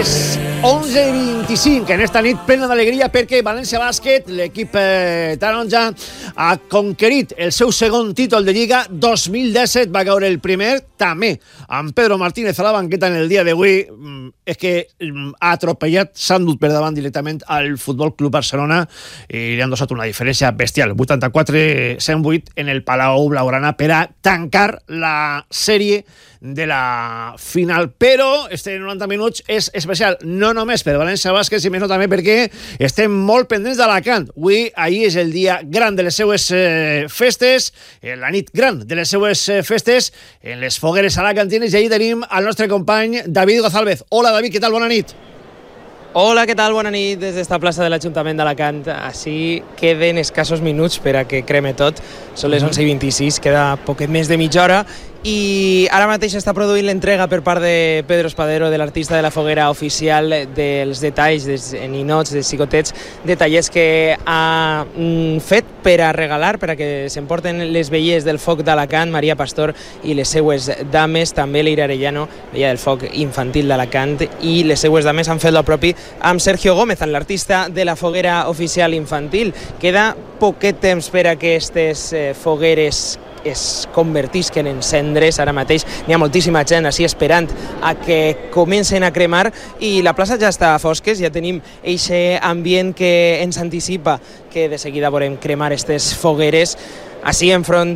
Les 11:25 en esta nit plena d'alegria perquè València Bàsquet, l'equip taronja, ha conquerit el seu segon títol de Lliga. 2017 va caure el primer, també amb Pedro Martínez a la banqueta en el dia d'avui. És que ha atropellat, s'ha endut per davant directament al Futbol Club Barcelona i li han dosat una diferència bestial, 84-108 en el Palau Blaugrana per a tancar la sèrie de la final. Però este 90 minuts és especial, no només per València Bàsquet, sinó també perquè estem molt pendents d'Alacant. Ahir és el dia gran de les seues festes, la nit gran de les seues festes, en les fogueres alacantines, i ahir tenim al nostre company David González. Hola David, què tal? Bona nit. Hola, què tal? Bona nit des d'esta plaça de l'Ajuntament d'Alacant. Així queden escassos minuts per a que creme tot. Són les 11:26, queda poquet més de mitja hora i ara mateix està produint l'entrega per part de Pedro Espadero, de l'artista de la foguera oficial, dels detalls, dels ninots, dels xicotets, detallets que ha fet per a regalar, per a que s'emporten les vellers del foc d'Alacant, Maria Pastor i les seues dames, també l'Eira Arellano, vella del foc infantil d'Alacant, i les seues dames han fet lo propi amb Sergio Gómez, amb l'artista de la foguera oficial infantil. Queda poquet temps per a aquestes fogueres es convertisquen en cendres. Ara mateix n'hi ha moltíssima gent així esperant a que comencen a cremar i la plaça ja està a fosques, ja tenim eixe ambient que ens anticipa que de seguida veurem cremar aquestes fogueres. Així enfront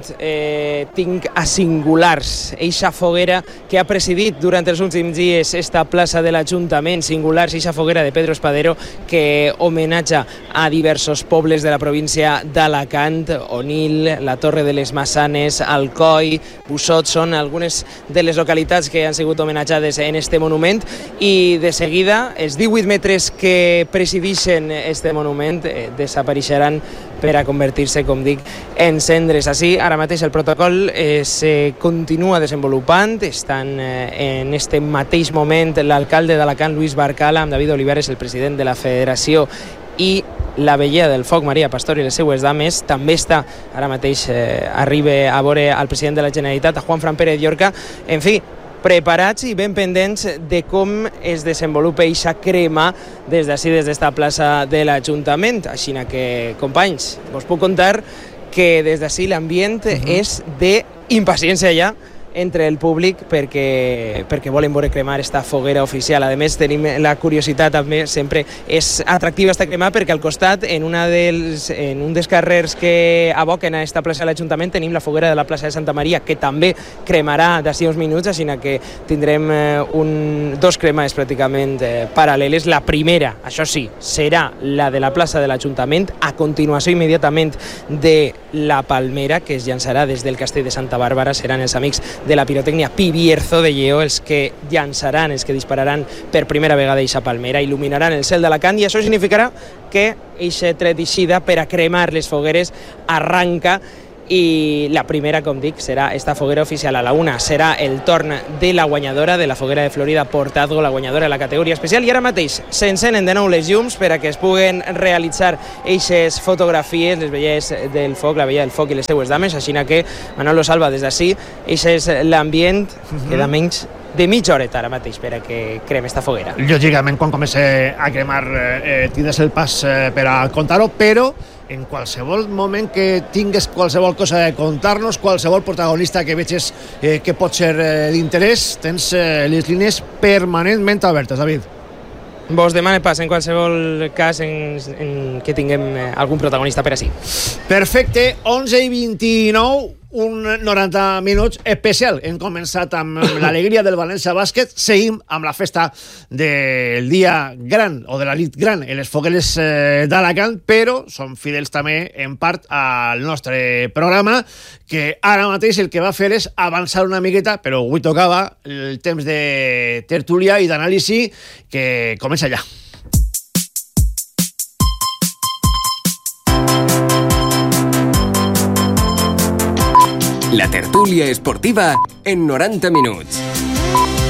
tinc a Singulars, eixa foguera que ha presidit durant els últims dies esta plaça de l'Ajuntament. Singulars, eixa foguera de Pedro Espadero que homenatja a diversos pobles de la província d'Alacant, Onil, la Torre de les Massanes, Alcoi, Bussot, són algunes de les localitats que han sigut homenatjades en este monument, i de seguida els 18 metres que presideixen este monument desapareixeran per a convertir-se, com dic, en cendres. Així, ara mateix el protocol se continua desenvolupant. Estan en este mateix moment l'alcalde d'Alacant, Luis Barcala, amb David Olivares, el president de la federació, i la vella del foc, Maria Pastor, i les seues dames. També està, ara mateix arriba a veure al president de la Generalitat, a Juan Fran Pérez Llorca. En fi, preparats i ben pendents de com es desenvolupa eixa crema des d'ací, des d'esta plaça de l'Ajuntament. Així que, companys, vos puc contar que des d'ací l'ambient és d'impaciència ja entre el públic perquè volen veure cremar esta foguera oficial. A més, tenim la curiositat també, sempre és atractiva esta crema perquè al costat, en un dels carrers que aboquen a esta plaça de l'Ajuntament, tenim la foguera de la plaça de Santa Maria, que també cremarà d'ací uns minuts, així que tindrem dos cremes pràcticament paral·leles. La primera, això sí, serà la de la plaça de l'Ajuntament, a continuació immediatament de la Palmera, que es llançarà des del castell de Santa Bàrbara. Seran els amics de la pirotècnia Pi Bierzo de Lleó els que llançaran, els que dispararan per primera vegada eixa palmera, il·luminaran el cel d'Alacant, i això significarà que eixa tret d'eixida per a cremar les fogueres arranca. I la primera, com dic, serà esta foguera oficial a la 1. Serà el torn de la guanyadora de la foguera de Florida, Portazgo, la guanyadora de la categoria especial, i ara mateix s'encenen de nou les llums per a que es puguen realitzar eixes fotografies, les vellers del foc, la vella del foc i les seues dames. Així que Manolo Salva, des d'ací, eixe és l'ambient. Queda menys de mitja horeta ara mateix per a que cremi esta foguera. Lògicament, quan comença a cremar tindràs el pas per a contar-ho, però en qualsevol moment que tingues qualsevol cosa de contar-nos, qualsevol protagonista que veges que pot ser d'interès, tens les línies permanentment obertes, David. Vos demane pas en qualsevol cas en que tinguem algun protagonista per ací. Perfecte, 11:29, un 90 minuts especial. Hem començat amb l'alegria del València Bàsquet, seguim amb la festa del dia gran o de la nit gran en les fogueres d'Alacant, però som fidels també en part al nostre programa, que ara mateix el que va fer és avançar una miqueta, però avui tocava el temps de tertúlia i d'anàlisi, que comença ja. La tertúlia esportiva en 90 minuts.